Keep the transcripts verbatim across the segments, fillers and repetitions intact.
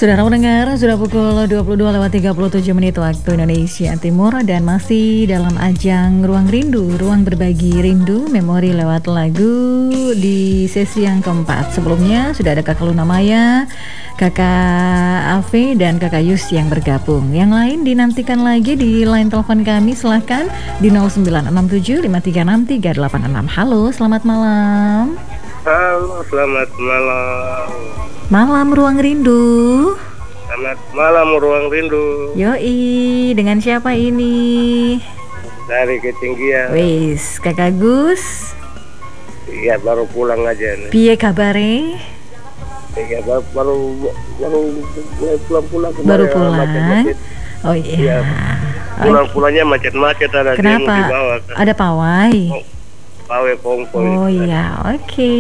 Saudara pendengar, sudah pukul dua puluh dua lewat tiga puluh tujuh menit waktu Indonesia Timur. Dan masih dalam ajang Ruang Rindu, ruang berbagi rindu, memori lewat lagu di sesi yang keempat. Sebelumnya sudah ada Kakak Luna Maya, Kakak Ave, dan Kakak Yus yang bergabung. Yang lain dinantikan lagi di line telepon kami, silahkan di nol sembilan enam tujuh lima tiga enam tiga delapan enam. Halo, selamat malam. Halo, selamat malam. Malam Ruang Rindu. Selamat malam Ruang Rindu. Yoi, dengan siapa ini? Dari ketinggian. Wis, Kakak Gus. Iya, baru pulang aja nih. Piye kabare? Iya, baru baru baru pulang-pulang kemarin. Baru pulang. Macet-macet. Oh iya. Iya. Pulang-pulangnya macet-macet, ada Kenapa? demo di bawah. Ada pawai. Oh, pawe kongko. Oh iya, oke.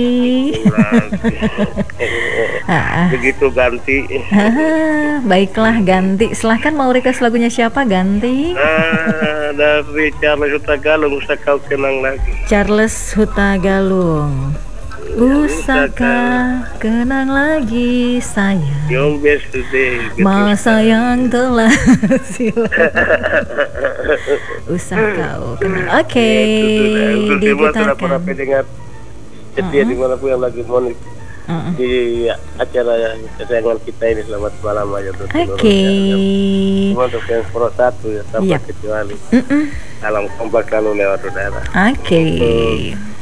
Begitu ganti. Ah, baiklah, ganti. Silahkan, mau request lagunya siapa? Ganti. Ah, dari Charles Hutagalung, usah kau kenang lagi. Charles Hutagalung. Usahkah kenang lagi sayang, Yang best today. masa yang telah silam. Usah kau kenang. Oke, okay. Diputarkan. Terima kasih dengar setia dimanapun yang lagi monik uh-uh. di acara kesayangan kita ini. Selamat malam aja untuk Oke. Okay. Cuma untuk yang pro satu ya, tanpa yep. kecuali. Uh-uh. Salam kompak selalu lewat udara. Oke. Okay.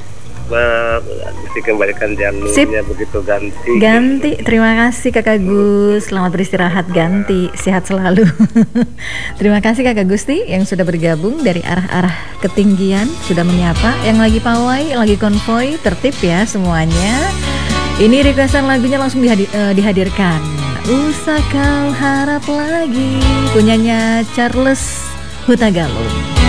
Mesti kembalikan jalurnya begitu ganti. Ganti, terima kasih Kakak Gus. Selamat beristirahat, ganti, sehat selalu. Terima kasih Kakak Gusti yang sudah bergabung dari arah-arah ketinggian, sudah menyapa. Yang lagi pawai, lagi konvoy, tertib ya semuanya. Ini requestan lagunya langsung dihadir, uh, dihadirkan. Usah kau harap lagi, punyanya Charles Hutagalung.